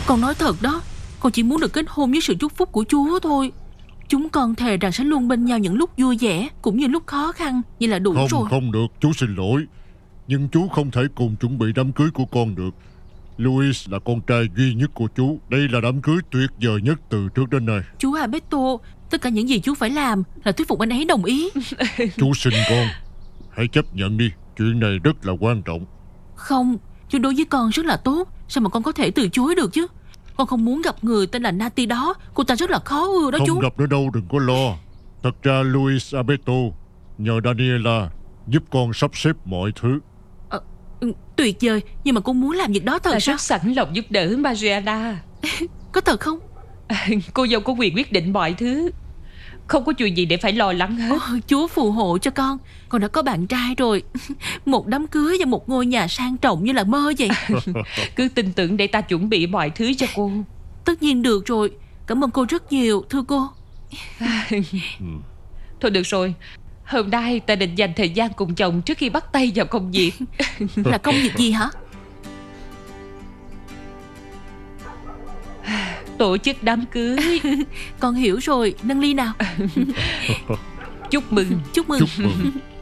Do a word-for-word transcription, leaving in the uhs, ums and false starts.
Con nói thật đó, con chỉ muốn được kết hôn với sự chúc phúc của Chúa thôi. Chúng con thề rằng sẽ luôn bên nhau những lúc vui vẻ cũng như lúc khó khăn. Vậy là đủ không, rồi. Không không được, chú xin lỗi, nhưng chú không thể cùng chuẩn bị đám cưới của con được. Louis là con trai duy nhất của chú. Đây là đám cưới tuyệt vời nhất từ trước đến nay. Chú Alberto, tất cả những gì chú phải làm là thuyết phục anh ấy đồng ý. Chú xin con, hãy chấp nhận đi. Chuyện này rất là quan trọng. Không, chú đối với con rất là tốt. Sao mà con có thể từ chối được chứ? Con không muốn gặp người tên là Nati đó. Cô ta rất là khó ưa đó Không chú. Không gặp nữa đâu, đừng có lo. Thật ra Luis Alberto nhờ Daniela giúp con sắp xếp mọi thứ. à, Tuyệt vời. Nhưng mà con muốn làm việc đó thật Ta sao? rất sẵn lòng giúp đỡ Mariana. Có thật không? à, Cô dâu có quyền quyết định mọi thứ, không có chuyện gì để phải lo lắng hết. Ồ, Chúa phù hộ cho con. Con đã có bạn trai rồi. Một đám cưới và một ngôi nhà sang trọng như là mơ vậy. Cứ tin tưởng để ta chuẩn bị mọi thứ cho cô. Tất nhiên được rồi. Cảm ơn cô rất nhiều, thưa cô. Thôi được rồi, hôm nay ta định dành thời gian cùng chồng trước khi bắt tay vào công việc. Là công việc gì hả? Tổ chức đám cưới. Con hiểu rồi, nâng ly nào. Chúc mừng. Chúc mừng. Chúc mừng.